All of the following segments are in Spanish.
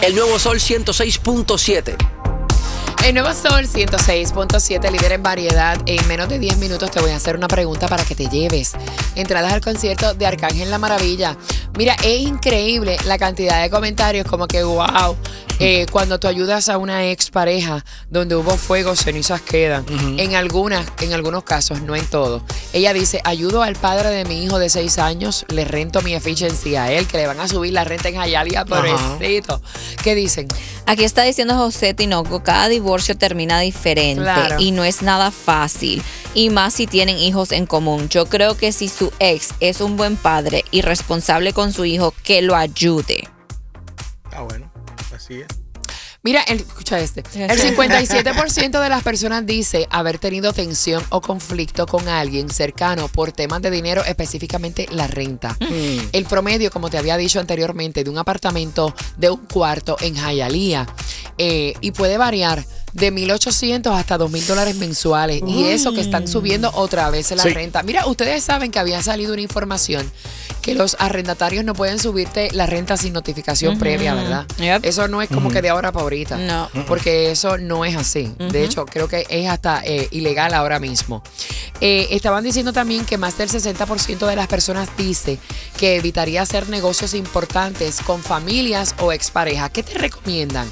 El Nuevo Sol 106.7. El Nuevo Sol 106.7, líder en variedad. En menos de 10 minutos te voy a hacer una pregunta para que te lleves entradas al concierto de Arcángel La Maravilla. Mira, es increíble la cantidad de comentarios como que wow. Cuando tú ayudas a una expareja donde hubo fuego, cenizas quedan. En algunos casos, no en todos. Ella dice, ayudo al padre de mi hijo de 6 años, le rento mi efficiency a él, que le van a subir la renta en Hialeah, pobrecito. ¿Qué dicen? Aquí está diciendo José Tinoco, cada divorcio termina diferente y no es nada fácil, y más si tienen hijos en común. Yo creo que si su ex es un buen padre y responsable con su hijo, que lo ayude. Ah, bueno, así es. Mira, escucha este. El 57% de las personas dice haber tenido tensión o conflicto con alguien cercano por temas de dinero, específicamente la renta. El promedio, como te había dicho anteriormente, de un apartamento de un cuarto en Hialeah, y puede variar de $1,800 hasta $2,000 mensuales. Y eso que están subiendo otra vez la renta. Mira, ustedes saben que había salido una información que los arrendatarios no pueden subirte la renta sin notificación previa, ¿verdad? Yep. Eso no es como que de ahora para ahorita. No. Porque eso no es así. De hecho, creo que es hasta ilegal ahora mismo. Estaban diciendo también que más del 60% de las personas dice que evitaría hacer negocios importantes con familias o exparejas. ¿Qué te recomiendan?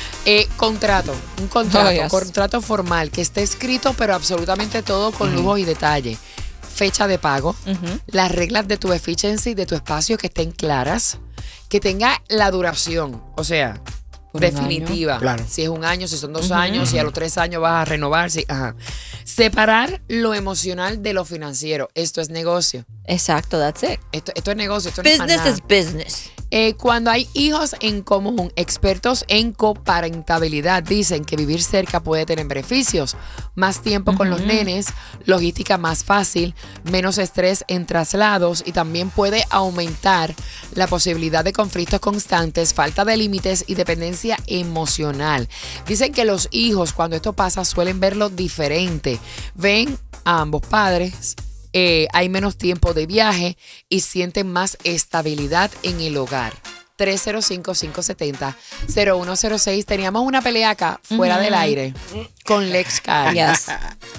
Un contrato formal que esté escrito, pero absolutamente todo con lujos y detalle. Fecha de pago, las reglas de tu efficiency, de tu espacio que estén claras, que tenga la duración, o sea, definitiva. Claro. Si es 1 año, si son 2 años, si a los 3 años vas a renovar. Separar lo emocional de lo financiero. Esto es negocio. Exacto, that's it. Esto es negocio. Esto no es Business nada. is business. Cuando hay hijos en común, expertos en coparentabilidad dicen que vivir cerca puede tener beneficios. Más tiempo con los nenes, logística más fácil, menos estrés en traslados y también puede aumentar la posibilidad de conflictos constantes, falta de límites y dependencia emocional. Dicen que los hijos, cuando esto pasa, suelen verlo diferente. Ven a ambos padres. Hay menos tiempo de viaje y sienten más estabilidad en el hogar. 305-570-0106. Teníamos una pelea acá, fuera del aire, con Lex Cari. Yes.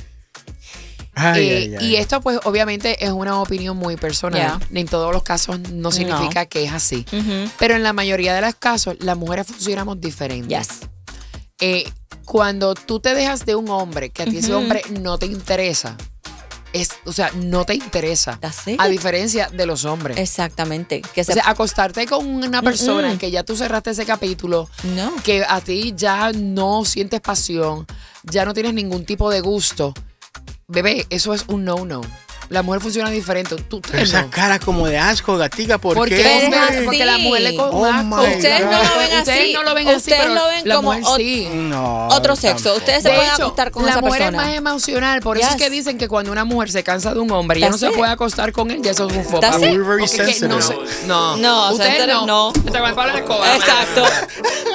Y esto, pues, obviamente es una opinión muy personal. En todos los casos no significa que es así. Pero en la mayoría de los casos, las mujeres funcionamos diferentes. Yes. Cuando tú te dejas de un hombre, que a ti ese hombre no te interesa, no te interesa. A diferencia de los hombres. Exactamente. Acostarte con una persona que ya tú cerraste ese capítulo, que a ti ya no sientes pasión, ya no tienes ningún tipo de gusto. Bebé, eso es un no. La mujer funciona diferente. Esa cara como de asco, gatica, ¿por porque qué? Porque la mujer le coge asco. Ustedes no lo ven así. Ustedes no lo ven así, Ustedes pero lo ven la como mujer sí. otro sexo. Ustedes se pueden acostar con esa persona. La mujer es más emocional. Por eso es que dicen que cuando una mujer se cansa de un hombre, ya no se puede acostar con él, ya eso es un foco. We're very sensitive. No. No, Ustedes no. no. Te van para la escoba. Exacto.